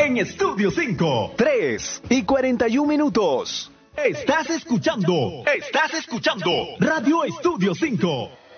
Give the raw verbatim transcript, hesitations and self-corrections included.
en Estudio cinco. tres y cuarenta y un minutos. Estás escuchando, estás escuchando Radio Estudio cinco.